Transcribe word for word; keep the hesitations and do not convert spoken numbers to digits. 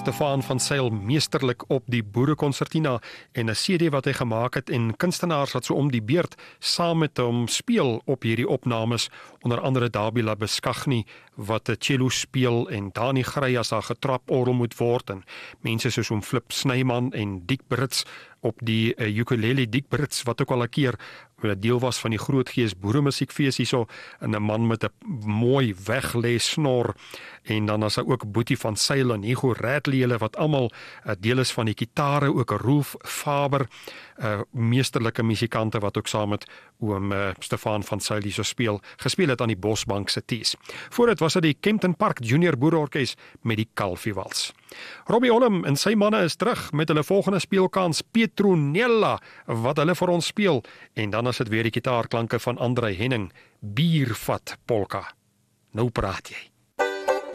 Stefan van Zyl meesterlik op die boerekonsertina en 'n C D wat hy gemaak het en kunstenaars wat so om die beurt saam met hom speel op hierdie opnames, onder andere Dabila Beskagni wat 'n cello speel en Dani Grey as haar getraporgel moet word en mense soos om Flip Snyman en Dick Brits op die uh, ukulele. Dick Brits wat ook al 'n keer 'n deel was van die Grootgees boeremusiekfees hierso, en 'n man met 'n mooi weglê snor, en dan as hy ook Boetie van Zyl en Hugo Radley wat almal uh, deel is van die gitare, ook 'n Rolf Faber, uh, meesterlike musikante wat ook saam met oom uh, Stefan van Zyl hierso speel, gespeel het aan die Bosbank se Ties. Voordat was dit die Kempton Park Junior Boereorkes met die Kalfiewals. Robbie Ollem en sy manne is terug met hulle volgende speelkans, Petronella, wat hulle vir ons speel, en dan is dit weer die gitaarklanke van Andrei Henning, Biervat Polka. Nou praat jy.